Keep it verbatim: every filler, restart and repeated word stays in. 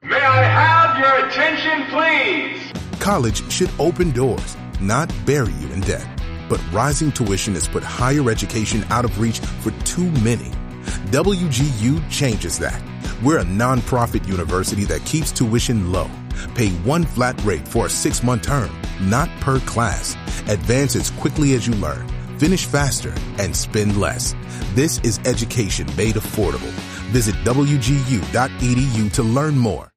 May I have your attention, please? College should open doors, not bury you in debt. But rising tuition has put higher education out of reach for too many. W G U changes that. We're a nonprofit university that keeps tuition low. Pay one flat rate for a six-month term, not per class. Advance as quickly as you learn. Finish faster and spend less. This is education made affordable. Visit W G U dot E D U to learn more.